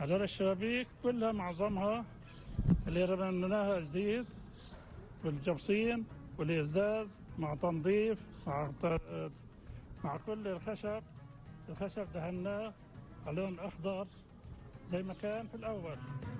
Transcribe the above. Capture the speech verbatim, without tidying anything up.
هذول الشبابيك كلها معظمها اللي رممناها جديد، والجبصين والإزاز مع تنظيف مع مع كل الخشب. الخشب دهناه على لون أخضر زي ما كان في الأول.